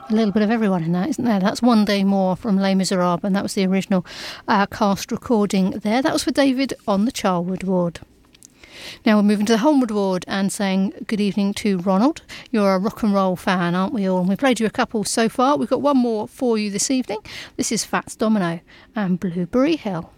a little bit of everyone in that, isn't there? That's One Day More from Les Miserables, and that was the original cast recording there. That was for David on the Charwood ward. Now we're moving to the Holmwood ward and saying good evening to Ronald. You're a rock and roll fan, aren't we all? And we've played you a couple so far. We've got one more for you this evening. This is Fats Domino and Blueberry Hill.